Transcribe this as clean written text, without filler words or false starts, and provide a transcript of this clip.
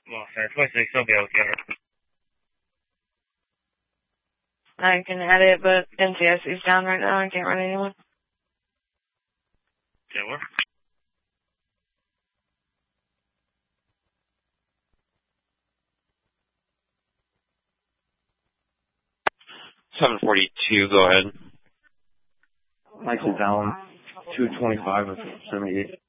Well, 26, I'll be able to get her. I can edit, but NCIC's down right now. I can't run anyone. Okay, where? $742, go ahead. Nicely down, 225 or 78.